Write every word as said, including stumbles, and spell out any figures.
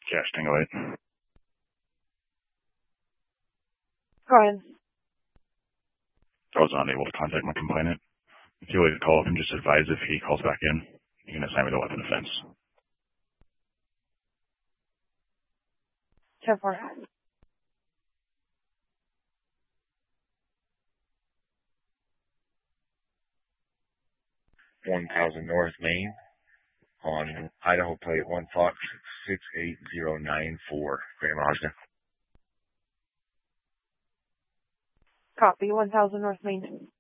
Cash Tango eight. Go ahead. I was unable to contact my complainant. If you would call him, just advise if he calls back in, you can assign me the weapon offense. ten four. one thousand North Main on Idaho plate one Fox six eight zero nine four, Grand Mazda. Copy, one thousand North Main.